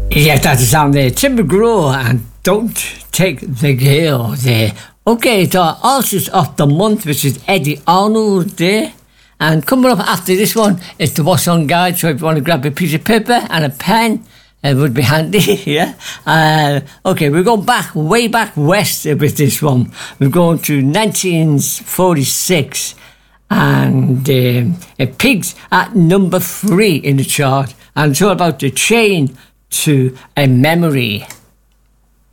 Yeah, that is on there. Tim McGraw and Don't Take the Girl there. Okay, so Artist of the Month, which is Eddie Arnold there. And coming up after this one is the What's On Guide, so if you want to grab a piece of paper and a pen, it would be handy, yeah. Okay, we're going back, way back west with this one. We're going to 1946, and it peaks at number 3 in the chart, and it's all about the Chain to a Memory.